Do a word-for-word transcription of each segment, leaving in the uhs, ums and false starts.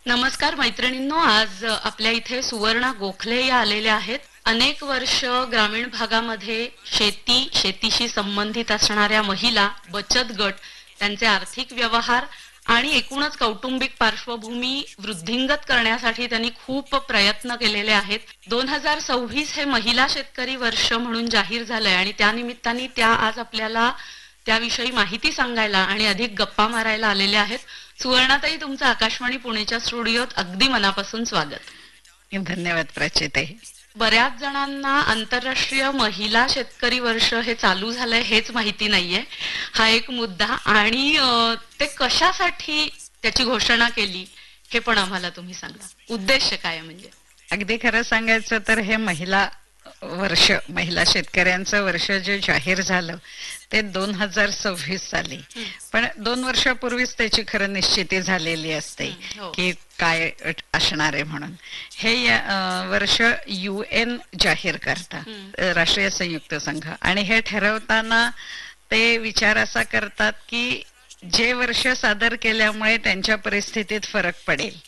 नमस्कार मैत्रिणींनो, आज आपल्या इथे सुवर्णा गोखले या आलेल्या आहेत. अनेक वर्ष ग्रामीण भागामध्ये शेती, शेतीशी संबंधित असणाऱ्या महिला, बचत गट, त्यांचे आर्थिक व्यवहार आणि एकूणच कौटुंबिक पार्श्वभूमी वृद्धिंगत करण्यासाठी त्यांनी खूप प्रयत्न केलेले आहेत. दोन हजार सव्वीस हे महिला शेतकरी वर्ष म्हणून जाहीर झालंय आणि त्या निमित्ताने त्या आज आपल्याला त्याविषयी माहिती सांगायला आणि अधिक गप्पा मारायला आलेल्या आहेत. सुवर्णाताई, तुमचं आकाशवाणी पुणेच्या स्टुडिओत अगदी मनापासून स्वागत. धन्यवाद प्राचिताई. बऱ्याच जणांना आंतरराष्ट्रीय महिला शेतकरी वर्ष हे चालू झालंय हेच माहिती नाहीये. हा एक मुद्दा, आणि ते कशासाठी त्याची घोषणा केली हे पण आम्हाला तुम्ही सांगा. उद्देश काय म्हणजे? अगदी खरं सांगायचं तर हे महिला वर्ष, महिला शेतकऱ्यांचं वर्ष जे जाहीर झालं ते दोन हजार सव्वीस साली, पण दोन वर्षापूर्वीच त्याची खरं निश्चिती झालेली असते की काय असणार आहे म्हणून. हे वर्ष युएन जाहीर करतात, राष्ट्रीय संयुक्त संघ, आणि हे ठरवताना ते विचार असा करतात की जे वर्ष सादर केल्यामुळे त्यांच्या परिस्थितीत फरक पडेल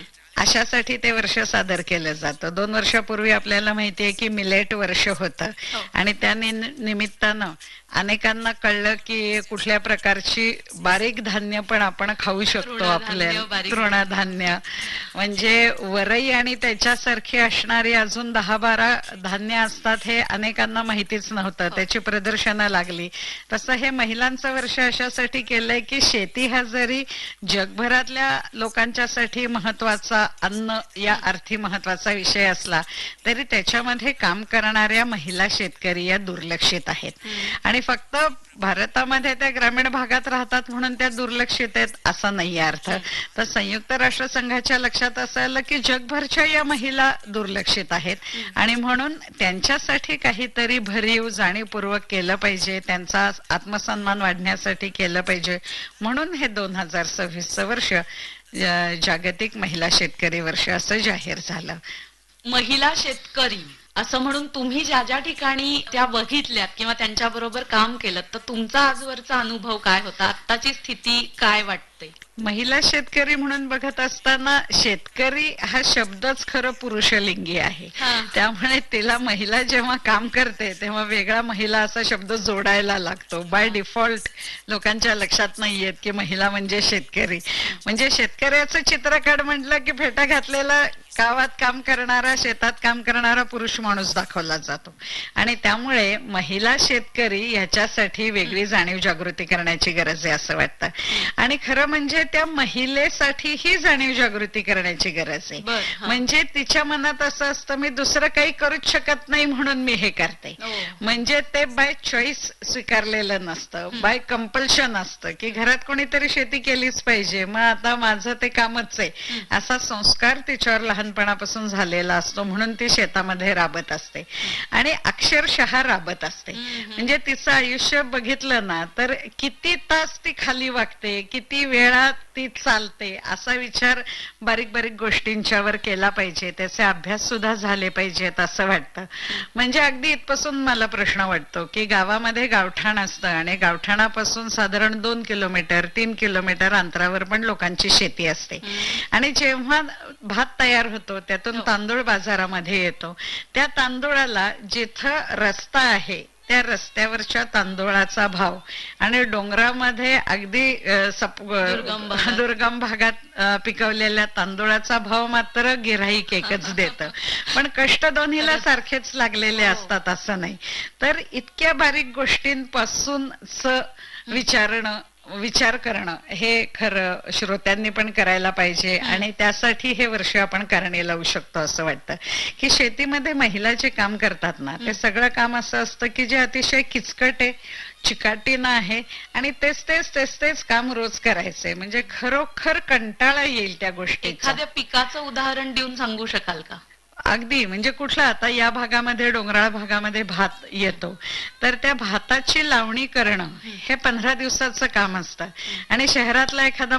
अशासाठी ते वर्ष सादर केलं जातं. दोन वर्षापूर्वी आपल्याला माहितीये की मिलेट वर्ष होतं आणि त्या निमित्तानं अनेकांना कळलं की कुठल्या प्रकारची बारीक धान्य पण आपण खाऊ शकतो. आपल्या तृणधान्य म्हणजे वरई आणि त्याच्यासारखी असणारी अजून दहा बारा धान्य असतात हे अनेकांना माहितीच नव्हतं. त्याची प्रदर्शनं लागली. तसं हे महिलांचं वर्ष अशासाठी केलंय की शेती हा जरी जगभरातल्या लोकांच्यासाठी महत्वाचा, अन्न या अर्थी महत्वाचा विषय असला तरी त्याच्यामध्ये काम करणाऱ्या महिला शेतकरी या दुर्लक्षित आहेत. आणि फक्त भारतामध्ये त्या ग्रामीण भागात राहतात म्हणून त्या दुर्लक्षित आहेत असा नाही अर्थ. तर संयुक्त राष्ट्र संघाच्या लक्षात असं आलं की जगभरच्या या महिला दुर्लक्षित आहेत आणि म्हणून त्यांच्यासाठी काहीतरी भरीव जाणीवपूर्वक केलं पाहिजे, त्यांचा आत्मसन्मान वाढण्यासाठी केलं पाहिजे. म्हणून हे दोन हजार सव्वीसचं वर्ष जागतिक महिला शेतकरी वर्ष असं जाहीर झालं. महिला शेतकरी असं म्हणून तुम्ही ज्या ज्या ठिकाणी त्या बघितल्यात किंवा त्यांच्या बरोबर काम केलं, तर तुमचा आजवरचा अनुभव काय होता? आत्ताची स्थिती काय वाटते? महिला शेतकरी म्हणून बघत असताना शेतकरी हा शब्दच खरं पुरुषलिंगी आहे, त्यामुळे तिला महिला जेव्हा काम करते तेव्हा वेगळा महिला असा शब्द जोडायला लागतो. बाय डिफॉल्ट लोकांच्या लक्षात नाही येत की महिला म्हणजे शेतकरी. म्हणजे शेतकऱ्याचं चित्र काढ म्हटलं की फेटा घातलेला गावात काम करणारा, शेतात काम करणारा पुरुष माणूस दाखवला जातो. आणि त्यामुळे महिला शेतकरी ह्याच्यासाठी वेगळी जाणीव जागृती करण्याची गरज आहे असं वाटतं. आणि खरं म्हणजे त्या महिलेसाठी ही जाणीव जागृती करण्याची गरज आहे. म्हणजे तिच्या मनात असं असतं मी दुसरं काही करूच शकत नाही म्हणून मी हे करते. म्हणजे ते बाय चॉईस स्वीकारलेलं नसतं, बाय कंपल्शन असतं की घरात कोणीतरी शेती केलीच पाहिजे, मग आता माझं ते कामच आहे असा संस्कार तिच्यावर लहानपणापासून झालेला असतो. म्हणून ती शेतामध्ये राबत असते आणि अक्षरशः राबत असते. म्हणजे तिचं आयुष्य बघितलं ना तर किती तास ती खाली वागते, किती वेळा ती चालते असा विचार बारीक बारीक गोष्टींच्यावर केला पाहिजे. त्याचे अभ्यास सुद्धा झाले पाहिजेत असं वाटतं. म्हणजे अगदी इथपासून मला प्रश्न वाटतो की गावामध्ये गावठाण असतं आणि गावठाणापासून साधारण दोन किलोमीटर तीन किलोमीटर अंतरावर पण लोकांची शेती असते. आणि जेव्हा भात तयार होतो त्यातून तांदूळ बाजारामध्ये येतो, त्या तांदूळाला जिथं रस्ता आहे त्या रस्त्यावरच्या तांदूळाचा भाव आणि डोंगरामध्ये अगदी दुर्गम भागात पिकवलेल्या तांदूळाचा भाव मात्र गिऱ्हाईक एकच देतं. पण कष्ट दोन्हीला सारखेच लागलेले असतात असं नाही. तर इतक्या बारीक गोष्टींपासून विचारणं विचार करणं हे खरं श्रोत्यांनी पण करायला पाहिजे. आणि त्यासाठी हे वर्ष आपण कारणी लावू शकतो असं वाटतं की शेतीमध्ये महिला जे काम करतात ना ते सगळं काम असं असतं की जे अतिशय किचकट आहे, चिकाटीनं आहे आणि तेच तेच तेच तेच काम रोज करायचंय. म्हणजे खरोखर कंटाळा येईल त्या गोष्टी. एखाद्या पिकाचं उदाहरण देऊन सांगू शकाल का? अगदी म्हणजे कुठला आता या भागामध्ये डोंगराळ भागामध्ये भात येतो तर त्या भाताची लावणी करणं हे पंधरा दिवसाचं काम असतं आणि शहरातला एखादा